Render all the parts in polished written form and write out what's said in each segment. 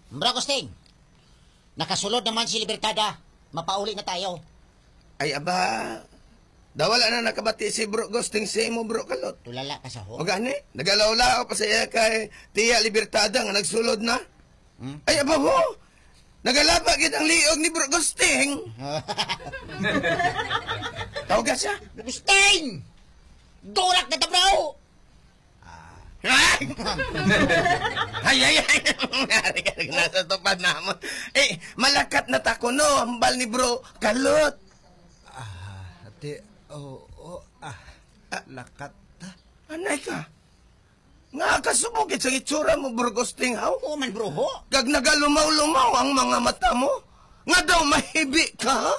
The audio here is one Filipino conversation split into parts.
Bro Agustin, nakasulod naman si Libertada. Mapauli na tayo. Ay, aba. Dawala na nakabati si Bro Agustin sa imo, Bro Kalot. Tulala ka sa ho. O gani, nagalaw-lao pa saya kay Tia Libertada nga nagsulod na. Ay, aba ho. Nagalaba gid ang liog ni Bro Agustin. Tawag ka siya. Agustin! Durak na ta, bro! Ay. Nari ka nasa tupad namon. Malakat na tako no, hambal ni Bro Kalot. Lakat ta. Anay ka. Nga kasubog sa itsura mo, Bro Agustin, haw. Oo man, bro, ho. Kag nagalumaw-lumaw ang mga mata mo. Nga daw mahibi ka, ha?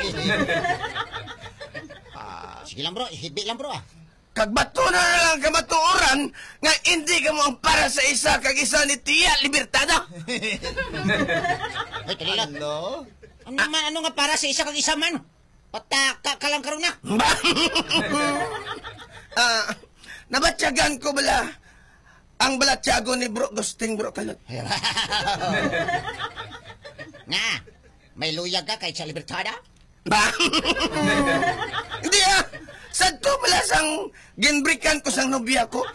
Sige lang, bro. Hibi lang, bro, ah. Kag bato na lang kamatuoran nga hindi ka mo ang para sa isa kag isa ni Tia Libertada. Ay, talilot. Ano? Ano nga para sa isa kag isa man? Pataka ka lang karon na. Nabatyagan ko bala ang balatyago ni Bro Agustin, Bro Kalot. Nga, may luyag ka kay sa Libertada? Ba? Hindi Sadto pala sang ginbrikan ko sang nobya ko.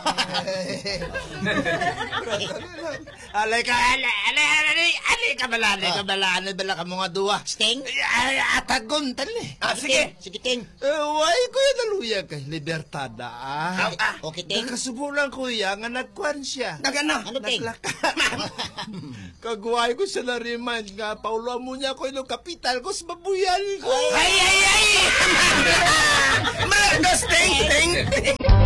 Alay ka bala, ano bala ka mga duwa. Sting? Ay, atagon, tali. Sige. Sige, Ting. Why, kuya, naluya kay Libertada, Okay, Ting. Nakasubulan, kuya, nga nagkwan siya. Nagana. Ano, Ting? Kagway ko sa nariman nga, paulo mo niya ko yung kapital ko sa babuyan ko. Ay! Malagos, ting!